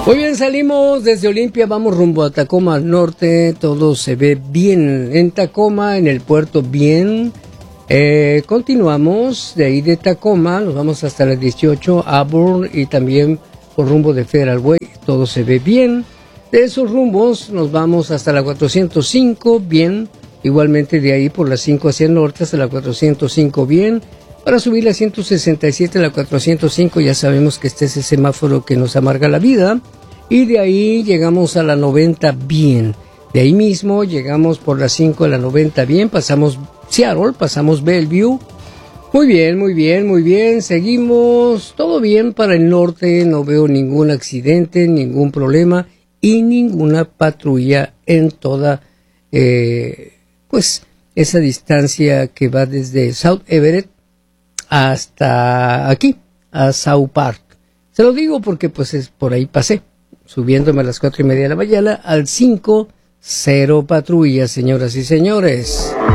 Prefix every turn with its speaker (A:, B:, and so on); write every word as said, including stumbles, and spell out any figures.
A: Muy bien, salimos desde Olimpia, vamos rumbo a Tacoma al norte, todo se ve bien en Tacoma, en el puerto bien. Eh, continuamos de ahí de Tacoma, nos vamos hasta la dieciocho, Auburn y también por rumbo de Federal Way, todo se ve bien. De esos rumbos nos vamos hasta la cuatrocientos cinco, bien. Igualmente de ahí por la cinco hacia el norte hasta la cuatrocientos cinco, bien. Para subir la ciento sesenta y siete a la cuatrocientos cinco, ya sabemos que este es el semáforo que nos amarga la vida. Y de ahí llegamos a la noventa, bien. De ahí mismo llegamos por la cinco a la noventa, bien. Pasamos Seattle, pasamos Bellevue. Muy bien, muy bien, muy bien. Seguimos, todo bien para el norte. No veo ningún accidente, ningún problema y ninguna patrulla en toda, eh, pues, esa distancia que va desde South Everett hasta aquí, a South Park. Se lo digo porque pues es por ahí pasé, subiéndome a las cuatro y media de la mañana al cinco, cero patrullas, señoras y señores.